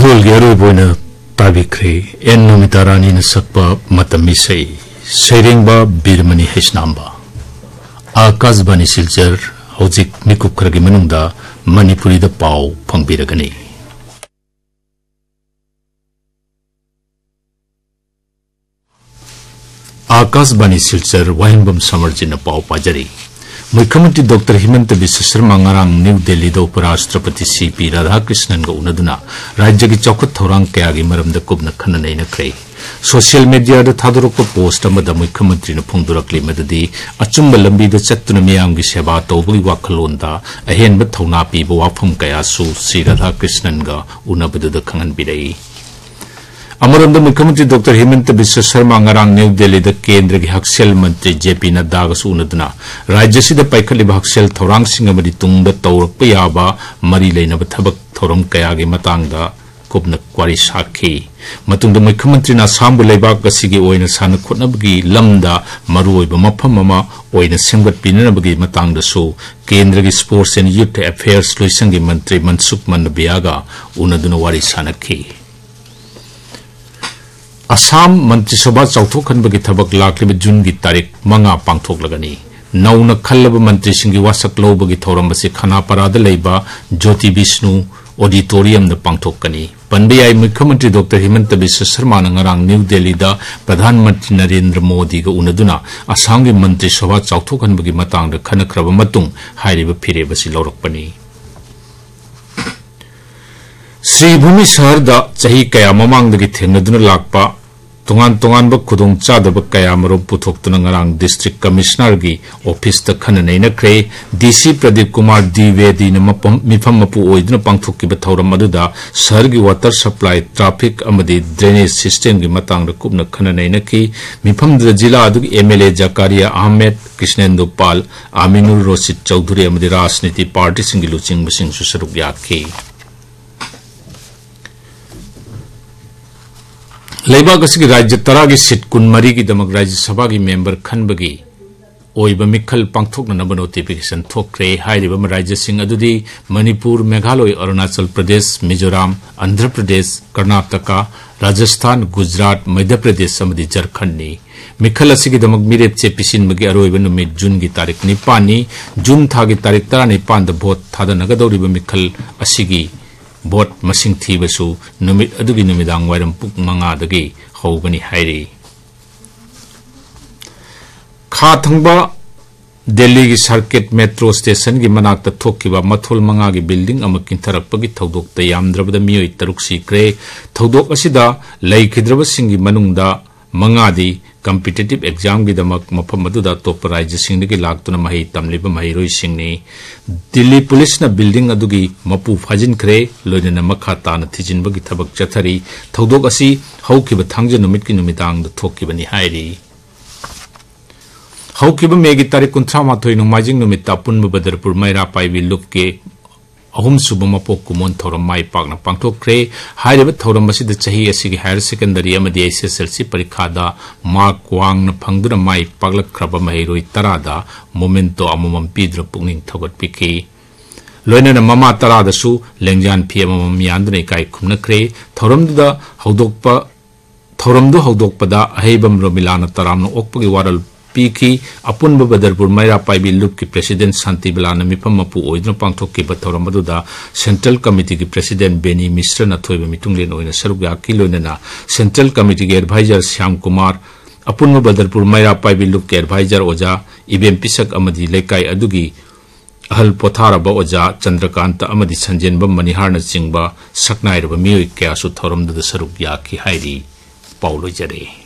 ꯈꯨꯗꯣꯜꯒꯤ ꯑꯔꯣꯏꯕ ꯑꯣꯏꯅ ꯇꯥꯕꯤꯈ꯭ꯔꯦ ꯑꯦꯟ ꯅꯨꯃꯤꯇꯥꯔꯥꯅꯤꯅ ꯁꯛꯄ ꯃꯇꯝ ꯏꯁꯩ ꯁꯩꯔꯦꯡꯕ ꯕꯤꯔꯃꯅꯤ ꯍꯩꯁꯅꯥꯝꯕ आकाशवाणी सिलचर हौजिक मिकुप खरगी मनुंगदा मणिपुरीदा पाव फंगबिरगनी आकाशवाणी सिलचर वाहिंबम समर्जिन पाव पाजरी मुख्यमंत्री doctor Himanta Biswa Sharma ngarang new Delhi दा उपराष्ट्रपति सीपी राधाकृष्णन गा उनदुना राज्य की चौखट थौरांग कयागी मरमदा कुबना खननैना ख्रै सोशल मीडिया दा थादरक पोस्ट अमदा मुख्यमंत्री न फोंदुरकली मददी अचुंबा लंबी दा चत्तुना मियांगी सेवा तौबगी वाखलोंदा अहेनबा थौना पीबा वाफम कयासु श्री राधाकृष्णन गा उनबदुदा खंगनबिरई अमरंद मुख्यमंत्री doctor Himanta Biswa Sharma ngarang new Delhi दा केंद्र की हक्सेल मंत्री जेपी नड्डा गा उनदुना राज्य सिदा पैखलिबा हक्सेल थौरांग सिंग अमदी तुंगदा तौरकपा याबा मरी लेनबा थबक थौरम कयागी मतांगदा कुबना क्वारी साखी मतुंगदा मुख्यमंत्री ना सामबु लेबाक गसिगी ओइना साना खोटनबगी लमदा मरुओइबा मफम अमा ओइना सेमगत पिननबगी मतांगदसु केंद्र की स्पोर्ट्स एंड यूथ अफेयर्स लोइसंगी मंत्री मनसुख मनबियागा उनदुना वारी सानखी असम मंत्रिसभा चौथोखनबगी थबक लाखलिबा जून की तारीख 5 पांगथोकलगनी नौना खल्लब मंत्री सिंगी वासक लौबगी थौरमबसी खानापारादा लेबा ज्योति विष्णु ऑडिटोरियम द पांगथोकनी पनबियाई मुख्यमंत्री doctor Himanta Biswa Sharma ngarang new Delhi दा प्रधानमंत्री नरेंद्र मोदी गा उनदुना असम की मंत्रिसभा चौथोखनबगी मतांगदा खनख्रबा मतुंग हाइरिबा फिरेबसी लौरकपनी श्रीभूमि शहर दा चही कया ममांगदगी थेंगनदुना लाकपा तोंगान तोंगानबा खुदोंग चादबा कया मरो पुथोक्तुना ngarang डिस्ट्रिक्ट कमिश्नर की ऑफिस दा खननैना ख्रे डीसी प्रदीप कुमार द्विवेदी न मिफम मपु ओइदुना पांगथोक्किबा थौरम अदुदा शहर की water supply traffic अमदी drainage system की मतांगदा कुबना खननैना की मिफम दा जिला अदुगी एमएलए जकारिया अहमद कृष्णेंदु पाल आमिनुर रोशिद चौधरी अमदी राजनीति पार्टी सिंगी लुचिंग बसिंग सुसरुक याखी लेबाग असगी राज्य 13 की सीट 12 की दमक राज्य सभा की मेंबर खनबगी ओइबा मिखल पांगथोकनबा नोटिफिकेशन थोक्रे हाइरिबा राज्य सिंह अदुदी मणिपुर मेघालय अरुणाचल प्रदेश मिजोराम आंध्र प्रदेश कर्नाटका राजस्थान गुजरात मध्य प्रदेश अमदी झारखंड मिखल असगी दमक मिरेपचे पिसिनबगी अरोइबा नुमित जून की तारीख 9 जून था की तारीख 19 दा भोट थादनगदौरिबा मिखल असगी भोट मसिंग थीबसु नुमित अदुगी नुमिदांग वाइरम पुक 5 दगी हौगनी हाइरी खा थंगबा दिल्ली की सर्किट मेट्रो स्टेशन की मनाक्ता थोक्किबा मथोल 5 की बिल्डिंग अमा किंथरकपगी थौदोकता यामद्रबदा मियोय 3 सिक्रे थौदोक असिदा लैखिद्रबा सिंगी मनुंगदा 5 दी कॉम्पिटिटिव एग्जाम की दमक मफम अदुदा टॉप राज्य सिंगदगी लाक्तुना मही तमलिबा महिरोय सिंगनी दिल्ली पुलिस न बिल्डिंग अदुगी मपु फाजिनख्रे लोइनना मखा ताना थिजिनबगी थबक चथरी थौदोक असि हौखिबा थांगजे नुमित की नुमिदांग द थोक्किबनी हाइरी हौखिबा मेगी तारीख 38 नोमाजिंग नुमित अपुनबा बदरपुर मैरा पाइबी लुप के अहुम सुबह मपोक कुमोन थौरम माई पाकना पांगथोक्रे हाइरिबा थौरम असिद चही असिगी हायर सेकेंडरी अमदी एसएसएलसी परीक्षादा मार्क वांगना फंगदुना माई पागलख्रबा महिरोय 10 दा मोमेंटो अममम पीद्र पुंगिंग थगतपिखि लोइनना ममा 10 दसु लेंजान फी अममम यानदुना इकाई खुमनख्रे थौरमदुदा हौदोकपदा अहेबम रोमिलाना तरामनो ओकपगी वारल पीखी अपुनबा बदरपुर मैरा पाइबी लुप की प्रेसिडेंट शांति बिलाना मिफम मपु ओइदुना पांगथोक्किबा थौरम अदुदा सेंट्रल कमिटी की प्रेसिडेंट बेनी मिश्र नथोइबा मितुंगलेन ओइना सरुक याकी लोइनना सेंट्रल कमिटी के एडवाइजर श्याम कुमार अपुनबा बदरपुर मैरा पाइबी लुप के एडवाइजर ओजा इबेम पिसक अमदी लेकाई अदुगी अहल पोथारबा ओजा चंद्रकांत अमदी संजेनबा मनिहारना चिंगबा सकनाइरबा मियोय कयासु थौरमदुदा सरुक याकी हाइरी पाउलोजरे।